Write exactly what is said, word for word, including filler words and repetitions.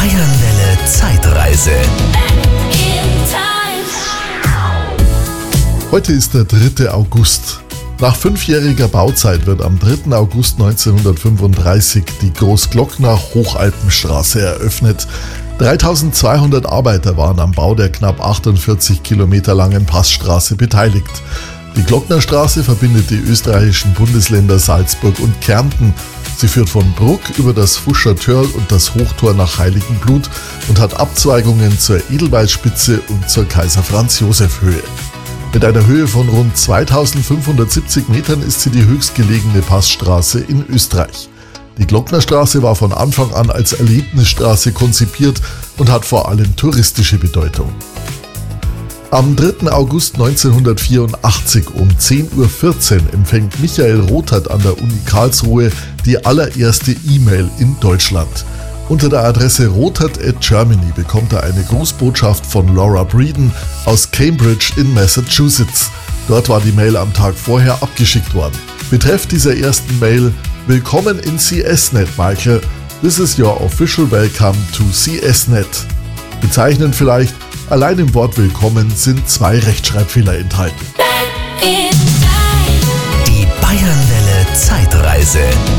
Bayernwelle Zeitreise. Heute ist der dritte August. Nach fünfjähriger Bauzeit wird am dritten August neunzehnhundertfünfunddreißig die Großglockner Hochalpenstraße eröffnet. dreitausendzweihundert Arbeiter waren am Bau der knapp achtundvierzig Kilometer langen Passstraße beteiligt. Die Glocknerstraße verbindet die österreichischen Bundesländer Salzburg und Kärnten. Sie führt von Bruck über das Fuscher Törl und das Hochtor nach Heiligenblut und hat Abzweigungen zur Edelweißspitze und zur Kaiser-Franz-Joseph-Höhe. Mit einer Höhe von rund zweitausendfünfhundertsiebzig Metern ist sie die höchstgelegene Passstraße in Österreich. Die Glocknerstraße war von Anfang an als Erlebnisstraße konzipiert und hat vor allem touristische Bedeutung. Am dritten August neunzehnhundertvierundachtzig um zehn Uhr vierzehn empfängt Michael Rothert an der Uni Karlsruhe die allererste E-Mail in Deutschland. Unter der Adresse rothert at germany bekommt er eine Grußbotschaft von Laura Breeden aus Cambridge in Massachusetts. Dort war die Mail am Tag vorher abgeschickt worden. Betreff dieser ersten Mail: Willkommen in C S Net, Michael. This is your official welcome to C S Net. Bezeichnend vielleicht, allein im Wort Willkommen sind zwei Rechtschreibfehler enthalten. Die Bayernwelle Zeitreise.